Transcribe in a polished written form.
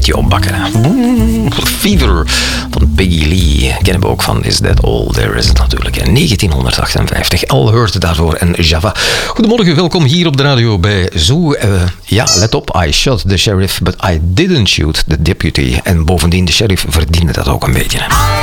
beetje opbakken. Fever van Peggy Lee. Kennen we ook van Is That All There Is natuurlijk. 1958. Al Hurt daarvoor en Java. Goedemorgen, welkom hier op de radio bij Zoo. Ja, let op. I shot the sheriff, but I didn't shoot the deputy. En bovendien, de sheriff verdiende dat ook een beetje.